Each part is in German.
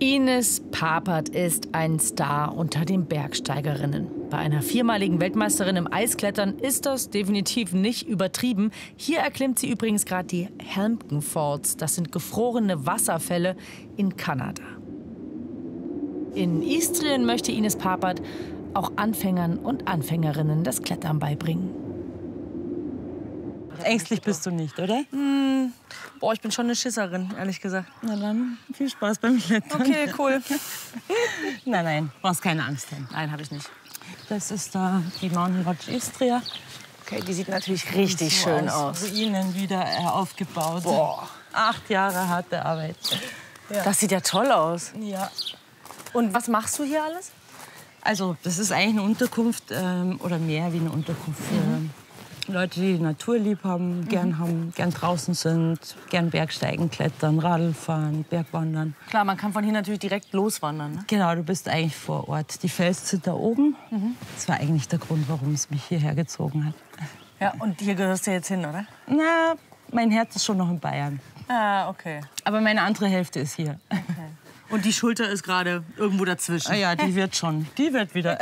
Ines Papert ist ein Star unter den Bergsteigerinnen. Bei einer viermaligen Weltmeisterin im Eisklettern ist das definitiv nicht übertrieben. Hier erklimmt sie übrigens gerade die Hampton Falls. Das sind gefrorene Wasserfälle in Kanada. In Istrien möchte Ines Papert auch Anfängern und Anfängerinnen das Klettern beibringen. Ängstlich bist du nicht, oder? Boah, ich bin schon eine Schisserin, ehrlich gesagt. Na dann, viel Spaß beim Klettern. Okay, cool. Nein, brauchst keine Angst haben. Nein, habe ich nicht. Das ist da die Mountain Lodge Istria. Okay, die sieht natürlich richtig schön aus. Ruinen wieder aufgebaut. Boah. 8 Jahre harte Arbeit. Ja. Das sieht ja toll aus. Ja. Und was machst du hier alles? Also, das ist eigentlich eine Unterkunft oder mehr wie eine Unterkunft für Leute, die die Natur lieb haben, gern draußen sind, gern Bergsteigen, Klettern, Radl fahren, Bergwandern. Klar, man kann von hier natürlich direkt loswandern. Ne? Genau, du bist eigentlich vor Ort. Die Felsen sind da oben. Das war eigentlich der Grund, warum es mich hierher gezogen hat. Ja, und hier gehörst du jetzt hin, oder? Na, mein Herz ist schon noch in Bayern. Ah, okay. Aber meine andere Hälfte ist hier. Und die Schulter ist gerade irgendwo dazwischen. Ah ja, die wird schon. Die wird wieder.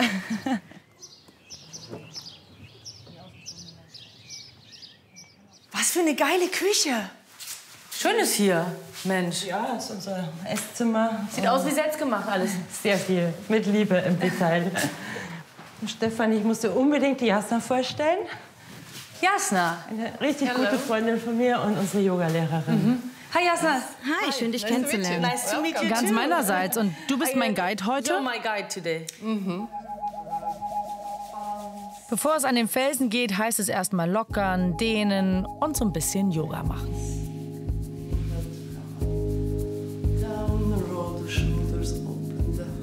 Was für eine geile Küche. Schön ist hier, Mensch. Ja, das ist unser Esszimmer. Sieht aus wie selbst gemacht alles. Sehr viel, mit Liebe im Detail. Und Stefan, ich muss dir unbedingt die Jasna vorstellen. Jasna. Eine richtig gute Freundin von mir und unsere Yogalehrerin. Hi, Jasna. Hi, schön dich kennenzulernen. Nice to meet you Ganz too. meinerseits. Und du bist mein Guide heute? You're my guide today. Bevor es an den Felsen geht, heißt es erst mal lockern, dehnen und so ein bisschen Yoga machen.